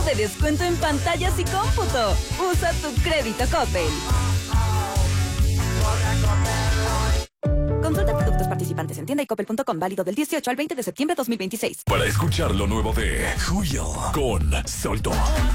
de descuento en pantallas y cómputo. Usa tu crédito Coppel. Consulta productos participantes en tienda y coppel.com, válido del 18 al 20 de septiembre de 2026. Para escuchar lo nuevo de Julio con Solto.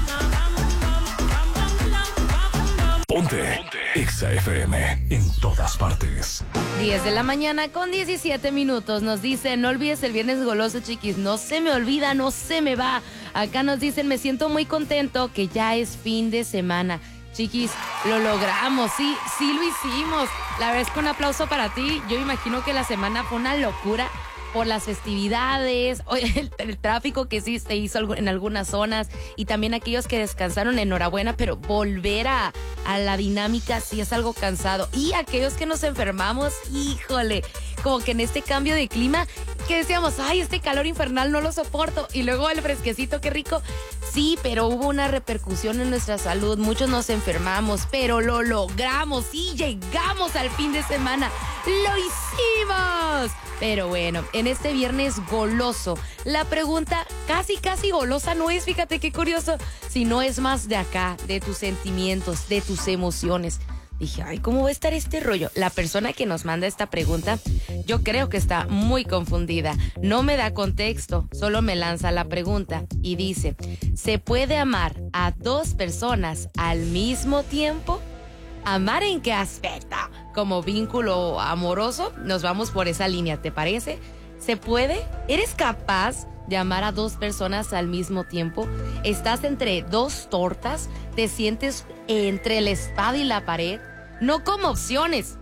Ponte Exa FM en todas partes. 10 de la mañana con 17 minutos. Nos dicen, no olvides el viernes goloso, chiquis. No se me olvida, no se me va. Acá nos dicen, me siento muy contento que ya es fin de semana. Chiquis, lo logramos, sí lo hicimos. La verdad es que un aplauso para ti. Yo imagino que la semana fue una locura por las festividades, el tráfico que sí se hizo en algunas zonas y también aquellos que descansaron, enhorabuena, pero volver a la dinámica sí es algo cansado. Y aquellos que nos enfermamos, híjole, como que en este cambio de clima que decíamos, ay, este calor infernal no lo soporto, y luego el fresquecito, qué rico. Sí, pero hubo una repercusión en nuestra salud, muchos nos enfermamos, pero lo logramos y llegamos al fin de semana, lo hicimos. Pero bueno, en este viernes goloso, la pregunta casi golosa no es, fíjate qué curioso, sino es más de acá, de tus sentimientos, de tus emociones. Dije, ay, ¿cómo va a estar este rollo? La persona que nos manda esta pregunta, yo creo que está muy confundida. No me da contexto, solo me lanza la pregunta y dice, ¿se puede amar a dos personas al mismo tiempo? ¿Amar en qué aspecto? ¿Como vínculo amoroso? Nos vamos por esa línea, ¿te parece? ¿Se puede? ¿Eres capaz de amar a dos personas al mismo tiempo? ¿Estás entre dos tortas? ¿Te sientes entre la espada y la pared? No como opciones,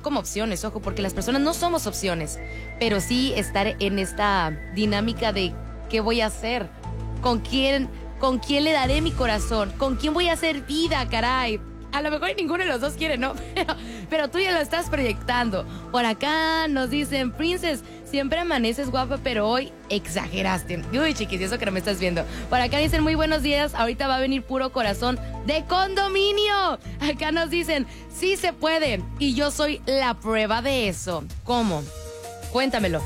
ojo, porque las personas no somos opciones, pero sí estar en esta dinámica de ¿qué voy a hacer? ¿Con quién le daré mi corazón? ¿Con quién voy a hacer vida, caray? A lo mejor ninguno de los dos quiere, ¿no? Pero tú ya lo estás proyectando. Por acá nos dicen, Princess, siempre amaneces guapa, pero hoy exageraste. Uy, chiquis, eso que no me estás viendo. Por acá dicen, muy buenos días, ahorita va a venir puro corazón de condominio. Acá nos dicen, sí se puede, y yo soy la prueba de eso. ¿Cómo? Cuéntamelo.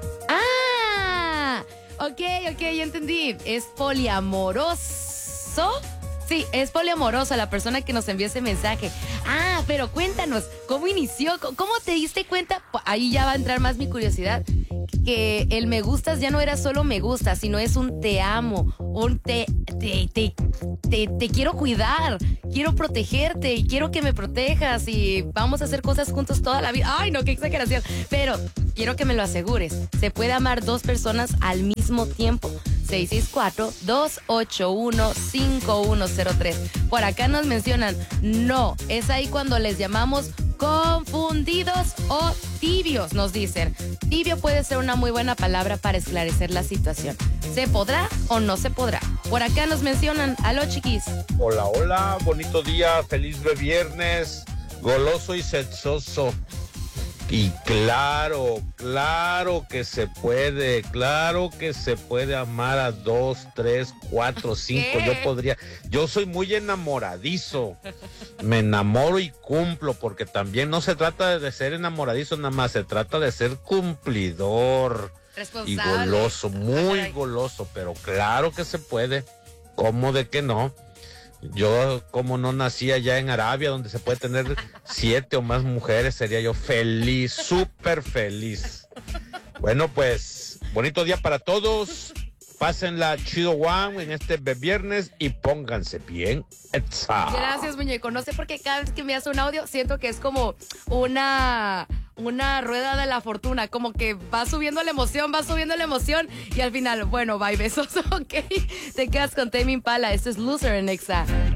¡Ah! Ok, ya entendí. ¿Es poliamoroso? Sí, es poliamorosa la persona que nos envió ese mensaje. Ah, pero cuéntanos, ¿cómo inició? ¿Cómo te diste cuenta? Ahí ya va a entrar más mi curiosidad. Que el me gustas ya no era solo me gusta, sino es un te amo, un te quiero cuidar, quiero protegerte y quiero que me protejas y vamos a hacer cosas juntos toda la vida. Ay, no, qué exageración. Pero quiero que me lo asegures. ¿Se puede amar dos personas al mismo tiempo? 664-281-5103. Por acá nos mencionan, no, es ahí cuando les llamamos confundidos o tibios, nos dicen. Tibio puede ser una muy buena palabra para esclarecer la situación. ¿Se podrá o no se podrá? Por acá nos mencionan, aló, chiquis. Hola, bonito día, feliz viernes, goloso y sexoso. Y claro que se puede, amar a 2, 3, 4, 5. Yo soy muy enamoradizo, me enamoro y cumplo, porque también no se trata de ser enamoradizo nada más, se trata de ser cumplidor. Responsable. Y goloso, muy goloso, pero claro que se puede, ¿cómo de que no? Yo, como no nací allá en Arabia, donde se puede tener 7 o más mujeres, sería yo feliz, súper feliz. Bueno, pues, bonito día para todos. Pásenla chido, Juan, en este viernes y pónganse bien. Gracias, muñeco. No sé por qué cada vez que me hace un audio siento que es como una rueda de la fortuna, como que va subiendo la emoción y al final, bueno, bye, besos, ok. Te quedas con Tame Impala. Esto es Loser en Exa.